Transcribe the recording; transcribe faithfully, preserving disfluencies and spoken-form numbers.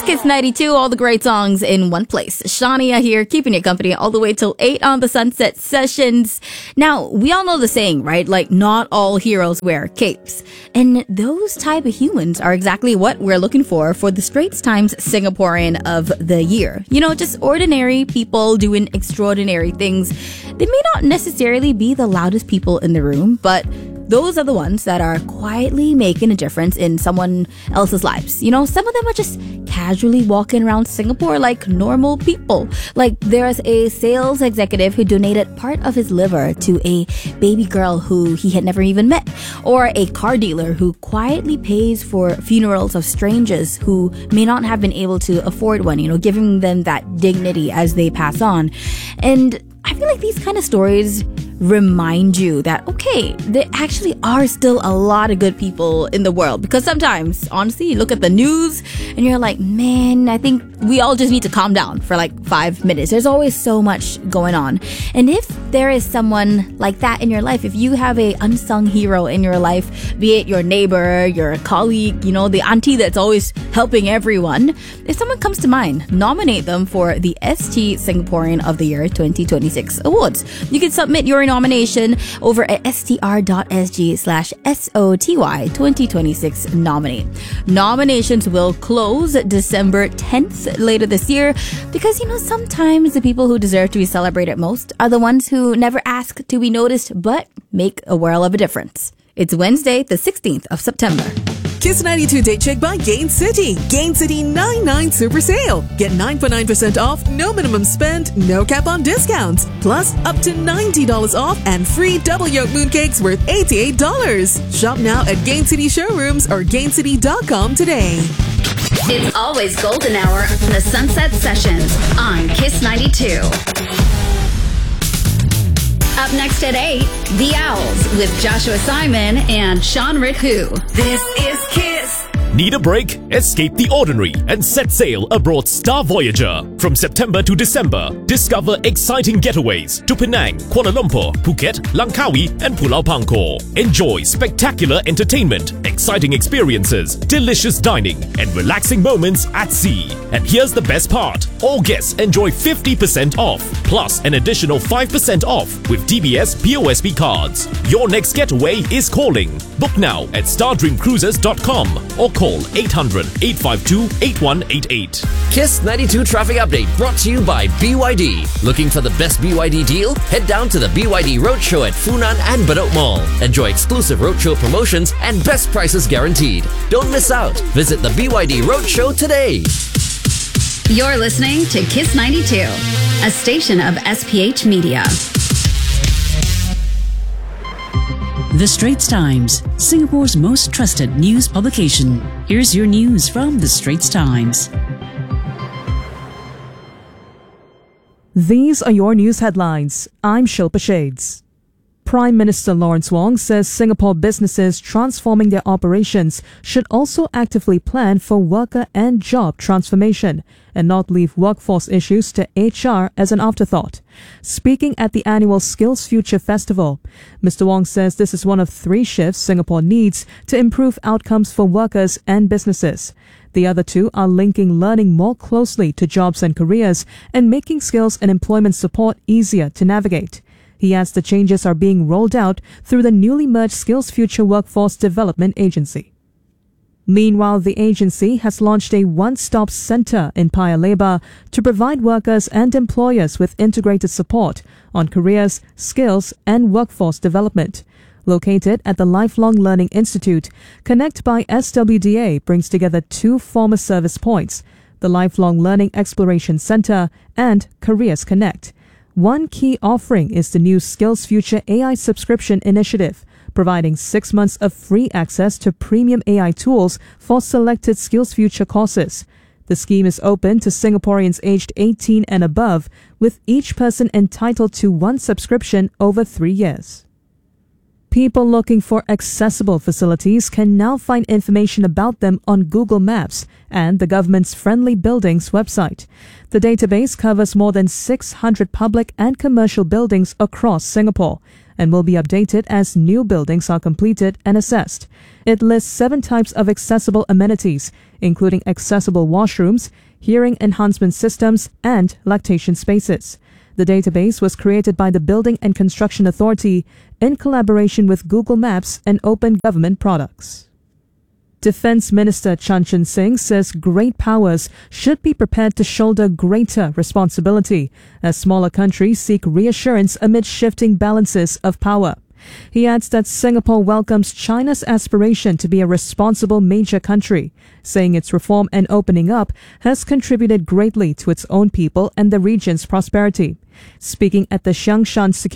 Kiss ninety-two, all the great songs in one place. Shania here, keeping you company all the way till eight on the Sunset Sessions. Now, we all know the saying, right? Like, not all heroes wear capes. And those type of humans are exactly what we're looking for for the Straits Times Singaporean of the Year. You know, just ordinary people doing extraordinary things. They may not necessarily be the loudest people in the room, but those are the ones that are quietly making a difference in someone else's lives. You know, some of them are just casually walking around Singapore like normal people. Like, there's a sales executive who donated part of his liver to a baby girl who he had never even met. Or a car dealer who quietly pays for funerals of strangers who may not have been able to afford one, you know, giving them that dignity as they pass on. And I feel like these kind of stories remind you that, okay, there actually are still a lot of good people in the world. Because sometimes, honestly, you look at the news and you're like, man, I think we all just need to calm down for like five minutes. There's always so much going on. And if there is someone like that in your life, if you have a unsung hero in your life, be it your neighbor, your colleague, you know, the auntie that's always helping everyone, if someone comes to mind, nominate them for the S T Singaporean of the Year twenty twenty-six awards. You can submit your nomination over at str.sg slash SOTY twenty twenty-six nominate. Nominations will close December tenth later this year because, you know, sometimes the people who deserve to be celebrated most are the ones who never ask to be noticed but make a world of a difference. It's Wednesday, the sixteenth of September. Kiss ninety-two Date Check by Gain City. Gain City ninety-nine Super Sale. Get nine point nine percent off, no minimum spend, no cap on discounts. Plus, up to ninety dollars off and free double yolk mooncakes worth eighty-eight dollars. Shop now at Gain City showrooms or gain city dot com today. It's always golden hour on the Sunset Sessions on Kiss ninety-two. Up next at eight, The Owls with Joshua Simon and Sean Riku. This is Kiss. Need a break? Escape the ordinary and set sail aboard Star Voyager. From September to December, discover exciting getaways to Penang, Kuala Lumpur, Phuket, Langkawi, and Pulau Pangkor. Enjoy spectacular entertainment, exciting experiences, delicious dining, and relaxing moments at sea. And here's the best part. All guests enjoy fifty percent off, plus an additional five percent off with D B S P O S B cards. Your next getaway is calling. Book now at stardream cruises dot com or call eight hundred, eight five two, eight one eight eight. Kiss ninety-two Traffic Update brought to you by B Y D. Looking for the best B Y D deal? Head down to the B Y D Roadshow at Funan and Bedok Mall. Enjoy exclusive roadshow promotions and best prices guaranteed. Don't miss out. Visit the B Y D Roadshow today. You're listening to Kiss ninety-two, a station of S P H Media. The Straits Times, Singapore's most trusted news publication. Here's your news from The Straits Times. These are your news headlines. I'm Shilpa Shades. Prime Minister Lawrence Wong says Singapore businesses transforming their operations should also actively plan for worker and job transformation and not leave workforce issues to H R as an afterthought. Speaking at the annual Skills Future Festival, Mister Wong says this is one of three shifts Singapore needs to improve outcomes for workers and businesses. The other two are linking learning more closely to jobs and careers and making skills and employment support easier to navigate. He adds the changes are being rolled out through the newly merged Skills Future Workforce Development Agency. Meanwhile, the agency has launched a one-stop center in Paya Lebar to provide workers and employers with integrated support on careers, skills, and workforce development. Located at the Lifelong Learning Institute, Connect by S W D A brings together two former service points, the Lifelong Learning Exploration Center and Careers Connect. One key offering is the new Skills Future A I subscription initiative, providing six months of free access to premium A I tools for selected Skills Future courses. The scheme is open to Singaporeans aged eighteen and above, with each person entitled to one subscription over three years. People looking for accessible facilities can now find information about them on Google Maps and the government's Friendly Buildings website. The database covers more than six hundred public and commercial buildings across Singapore, and will be updated as new buildings are completed and assessed. It lists seven types of accessible amenities, including accessible washrooms, hearing enhancement systems, and lactation spaces. The database was created by the Building and Construction Authority in collaboration with Google Maps and Open Government Products. Defense Minister Chan Chun Sing says great powers should be prepared to shoulder greater responsibility as smaller countries seek reassurance amid shifting balances of power. He adds that Singapore welcomes China's aspiration to be a responsible major country, saying its reform and opening up has contributed greatly to its own people and the region's prosperity. Speaking at the Xiangshan Security